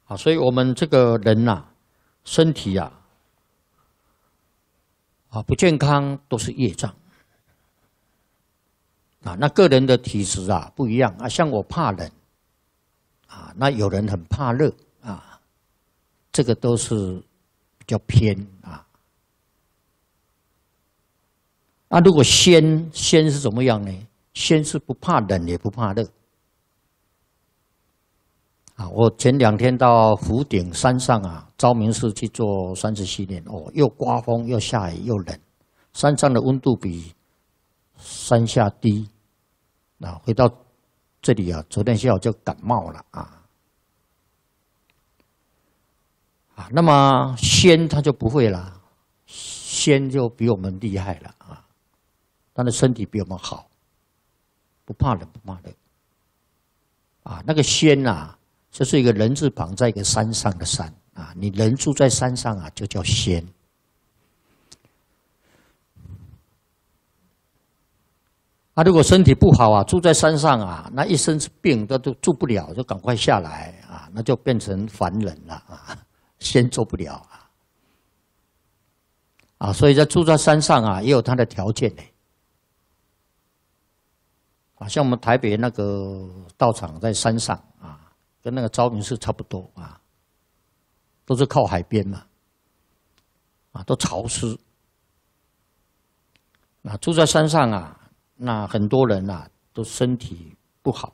啊，所以我们这个人呐，身体啊，不健康都是业障。啊，那个人的体质啊不一样啊，像我怕冷，啊，那有人很怕热啊，这个都是比较偏啊。那如果仙是怎么样呢？仙是不怕冷也不怕热。啊，我前2天到福鼎山上啊，昭明寺去做37年哦，又刮风又下雨又冷，山上的温度比山下低。啊，回到这里啊，昨天下午就感冒了啊。那么仙他就不会了，仙就比我们厉害了啊，他的身体比我们好，不怕冷不怕热。啊，那个仙啊，就是一个人字旁在一个山上的山啊，你人住在山上啊，就叫仙。如果身体不好啊，住在山上啊，那一身是病都住不了，就赶快下来啊，那就变成凡人了啊，仙做不了啊。所以在住在山上啊，也有它的条件呢。像我们台北那个道场在山上啊，跟那个昭明寺差不多啊，都是靠海边嘛，啊，都潮湿。住在山上啊。那很多人啊，都身体不好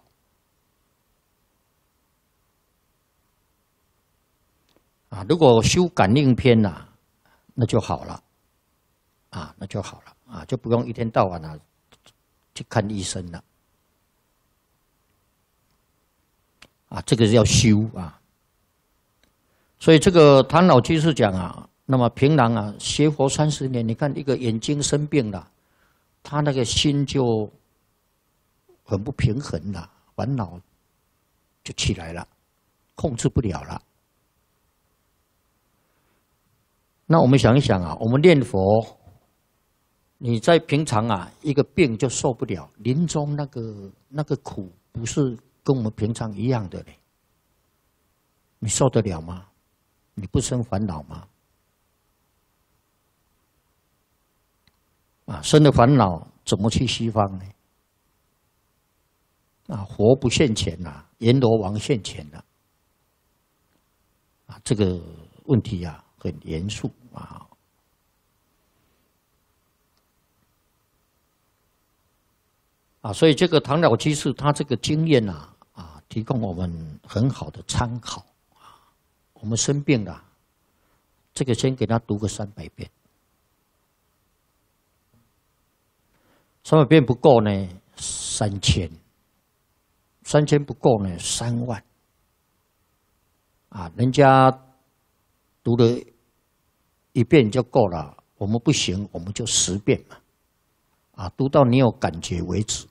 啊。如果修感应篇呐，那就好了啊，那就好了啊，就不用一天到晚啊去看医生了啊。这个是要修啊。所以这个唐老居士讲啊，那么平常啊学佛30年，你看一个眼睛生病了。他那个心就很不平衡了，烦恼就起来了，控制不了了。那我们想一想啊，我们念佛，你在平常啊，一个病就受不了，临终那个苦，不是跟我们平常一样的嘞？你受得了吗？你不生烦恼吗？生的烦恼怎么去西方呢？佛不现前呐，阎罗王现前了。这个问题啊很严肃所以这个唐老居士他这个经验提供我们很好的参考我们生病了，这个先给他读个300遍。300遍不够呢，3000不够呢，3万。人家读了1遍就够了，我们不行，我们就10遍嘛。读到你有感觉为止。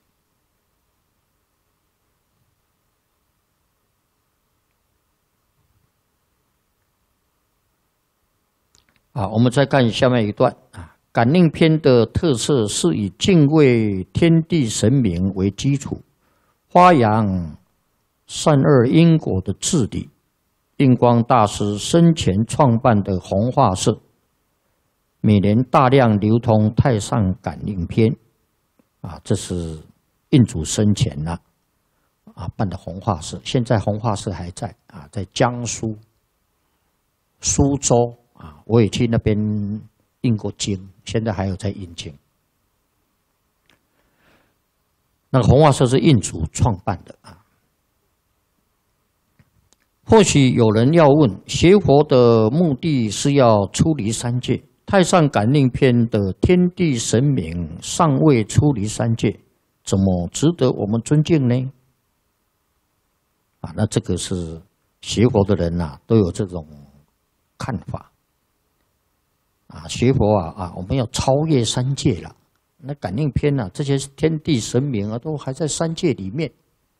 我们再看下面一段感应篇的特色是以敬畏天地神明为基础，发扬善恶因果的治理。印光大师生前创办的弘化社，每年大量流通《太上感应篇》这是印主生前办的弘化社。现在弘化社还在在江苏苏州我也去那边印过经，现在还有在印经。那个弘化社是印主创办的或许有人要问，学佛的目的是要出离三界，《太上感应篇》的天地神明尚未出离三界，怎么值得我们尊敬呢？那这个是学佛的人都有这种看法。学佛我们要超越三界了。那感应篇这些天地神明都还在三界里面。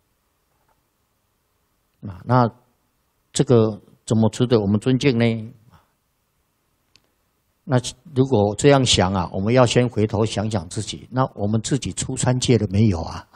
那这个怎么值得我们尊敬呢？那如果这样想我们要先回头想想自己，那我们自己出三界了没有